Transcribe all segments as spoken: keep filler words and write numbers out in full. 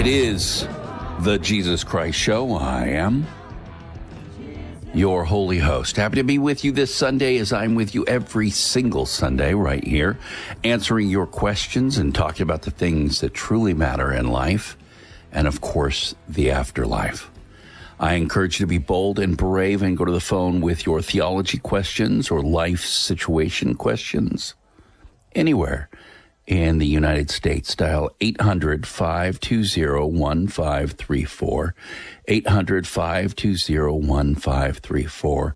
It is the Jesus Christ Show. I am your holy host. Happy to be with you this Sunday, as I'm with you every single Sunday right here, answering your questions and talking about the things that truly matter in life and, of course, the afterlife. I encourage you to be bold and brave and go to the phone with your theology questions or life situation questions anywhere in the United States. Dial eight hundred, five two zero, one five three four, eight hundred, five two zero, one five three four.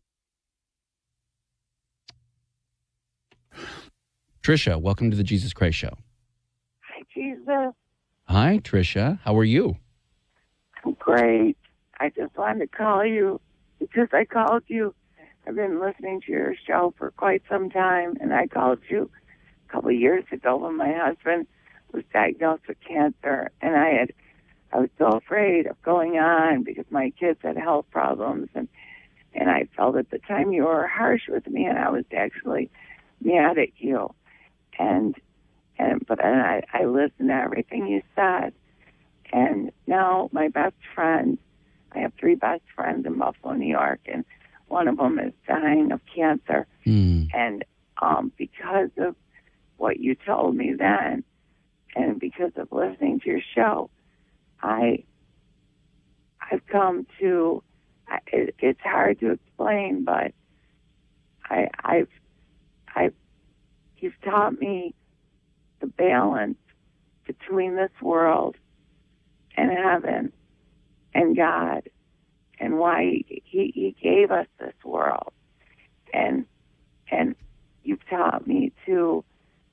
Tricia, welcome to the Jesus Christ Show. Hi, Jesus. Hi, Tricia. How are you? I'm great. I just wanted to call you because I called you. I've been listening to your show for quite some time, and I called you a couple of years ago when my husband was diagnosed with cancer, and I had I was so afraid of going on because my kids had health problems, and and I felt at the time you were harsh with me, and I was actually mad at you, and and but then I, I listened to everything you said, and now my best friend. I have three best friends in Buffalo, New York, and one of them is dying of cancer. Mm. And um, because of what you told me then, and because of listening to your show, I, I've come to. It, it's hard to explain, but I, I've, I've, you've taught me the balance between this world and heaven. And God, and why he, he gave us this world. And and you've taught me to,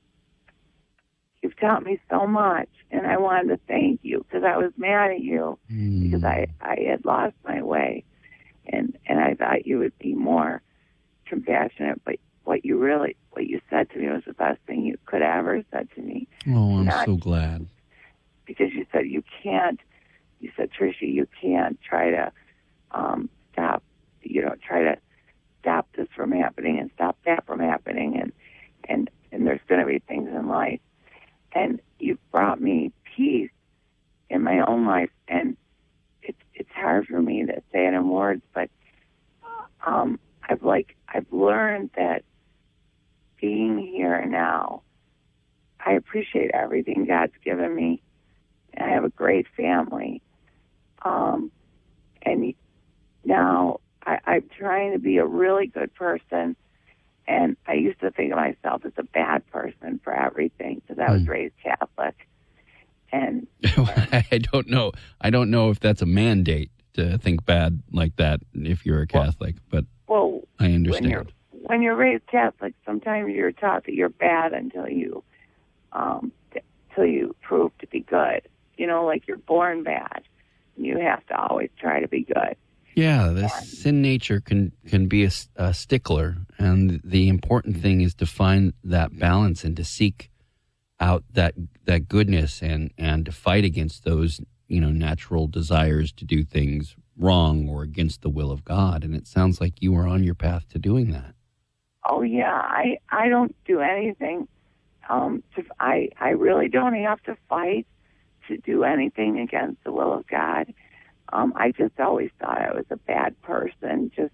you've taught me so much, and I wanted to thank you because I was mad at you mm. because I, I had lost my way, and, and I thought you would be more compassionate, but what you really, what you said to me was the best thing you could have ever said to me. Oh, I'm Not, so glad. Because you said you can't, You said, Tricia, you can't try to um, stop, you know, try to stop this from happening and stop that from happening. And, and, and there's going to be things in life. And you've brought me peace in my own life. And it's, it's hard for me to say it in words, but um, I've like, I've learned that being here now, I appreciate everything God's given me. I have a great family. Um, and now I, I'm trying to be a really good person. And I used to think of myself as a bad person for everything because I was mm. raised Catholic. And I don't know. I don't know if that's a mandate to think bad like that if you're a Catholic, well, but well, I understand. When you're, when you're raised Catholic, sometimes you're taught that you're bad until you, um, until you prove to be good. You know, like you're born bad. You have to always try to be good. Yeah, the sin nature can, can be a, a stickler, and the important thing is to find that balance and to seek out that that goodness and, and to fight against those, you know, natural desires to do things wrong or against the will of God. And it sounds like you are on your path to doing that. Oh yeah, I I don't do anything. Um, to, I I really don't have to fight to do anything against the will of God. Um, I just always thought I was a bad person just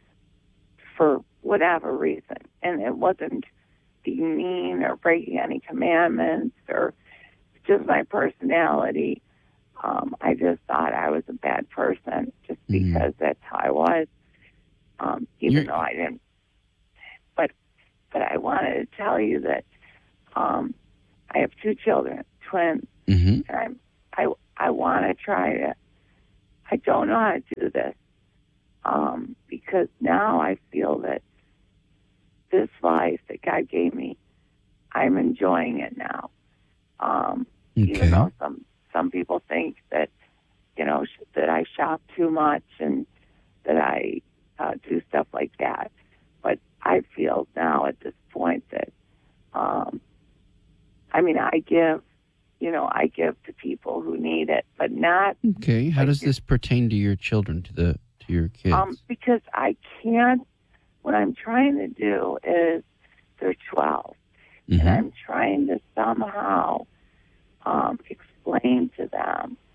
for whatever reason. And it wasn't being mean or breaking any commandments or just my personality. Um, I just thought I was a bad person just mm-hmm. because that's how I was, um, even You're... though I didn't. But, but I wanted to tell you that um, I have two children, twins. Mm-hmm. And I'm, I, I want to try to, I don't know how to do this um, because now I feel that this life that God gave me, I'm enjoying it now. Um, okay. Even though some, some people think that, you know, sh- that I shop too much and that I uh, do stuff like that. But I feel now at this point that, um, I mean, I give, you know, I give to people who need it, but not. Okay. How like does this pertain to your children, to the to your kids? Um, because I can't. What I'm trying to do is they're twelve, mm-hmm. and I'm trying to somehow um, explain to them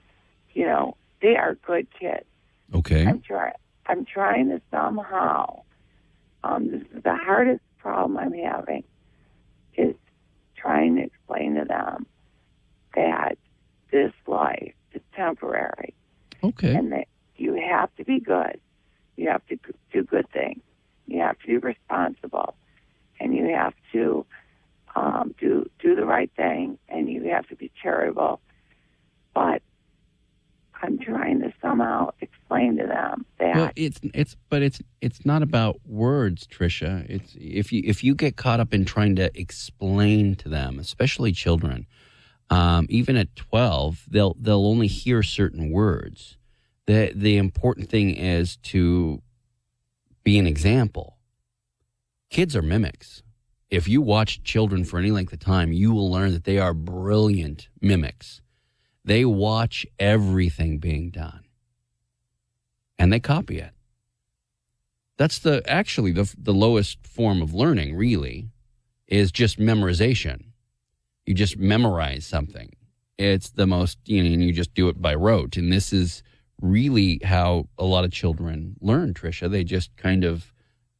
you know, they are good kids. Okay. I'm trying. I'm trying to somehow. Um, this is the hardest problem I'm having, is trying to explain to them that this life is temporary. Okay. And that you have to be good. You have to do good things. You have to be responsible, and you have to um, do do the right thing, and you have to be charitable. But I'm trying to somehow explain to them that. Well, it's it's but it's it's not about words, Tricia. It's if you if you get caught up in trying to explain to them, especially children, um, even at twelve, they'll they'll only hear certain words. The the important thing is to be an example. Kids are mimics. If you watch children for any length of time, you will learn that they are brilliant mimics. They watch everything being done, and they copy it. That's the actually the the lowest form of learning, really, is just memorization. You just memorize something. It's the most, you know, and you just do it by rote. And this is really how a lot of children learn, Tricia. They just kind of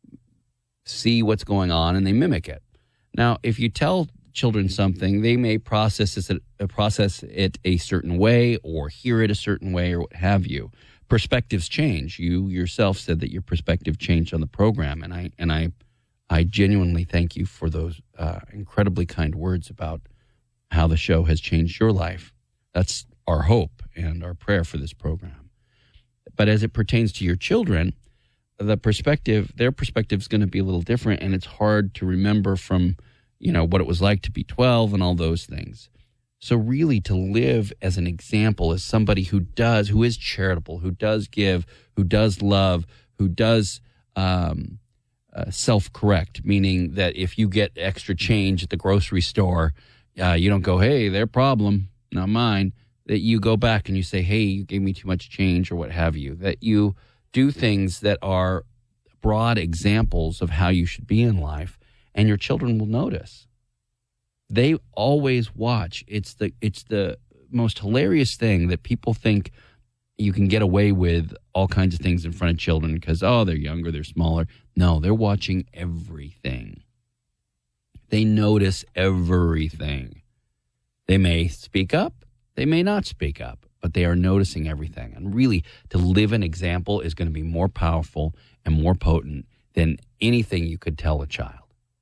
see what's going on and they mimic it. Now, if you tell children something, they may process it, uh, process it a certain way or hear it a certain way or what have you. Perspectives change. You yourself said that your perspective changed on the program, and I and I, I genuinely thank you for those uh, incredibly kind words about how the show has changed your life. That's our hope and our prayer for this program. But as it pertains to your children, the perspective, their perspective is going to be a little different, and it's hard to remember from, you know, what it was like to be twelve and all those things. So really to live as an example, as somebody who does, who is charitable, who does give, who does love, who does um, uh, self-correct, meaning that if you get extra change at the grocery store, uh, you don't go, hey, their problem, not mine. That you go back and you say, hey, you gave me too much change or what have you. That you do things that are broad examples of how you should be in life, and your children will notice. They always watch. It's the it's the most hilarious thing that people think you can get away with all kinds of things in front of children because, oh, they're younger, they're smaller. No, they're watching everything. They notice everything. They may speak up, they may not speak up, but they are noticing everything. And really, to live an example is going to be more powerful and more potent than anything you could tell a child.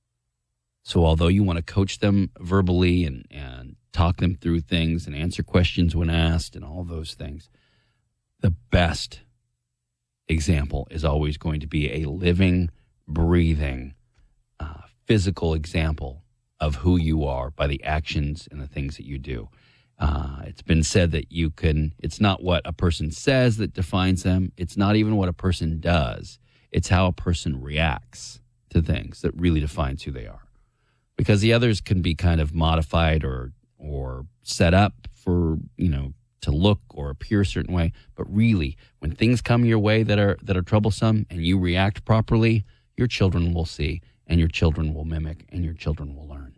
So although you want to coach them verbally and, and talk them through things and answer questions when asked and all those things, the best example is always going to be a living, breathing, uh, physical example of who you are by the actions and the things that you do. Uh, it's been said that you can, it's not what a person says that defines them. It's not even what a person does. It's how a person reacts to things that really defines who they are. Because the others can be kind of modified or or set up for, you know, to look or appear a certain way. But really, when things come your way that are that are troublesome and you react properly, your children will see, and your children will mimic, and your children will learn.